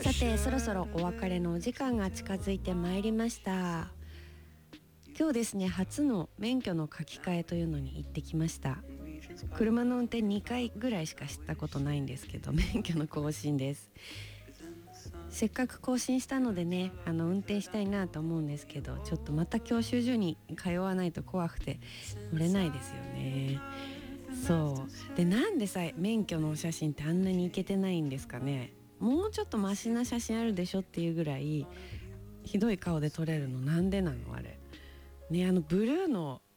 さてそろそろお別れのお時間が近づいてまいりました。今日ですね、初の免許の書き換えというのに行ってきました。車の運転2回ぐらいしかしたことないんですけど、免許の更新です。せっかく更新したのでね、運転したいなと思うんですけど、ちょっとまた教習所に通わないと怖くて乗れないですよね。そうで、なんでさ免許のお写真ってあんなにイケてないんですかね。もうちょっとマシな写真あるでしょっていうぐらいひどい顔で撮れるのなんでなのあれね。ブルーの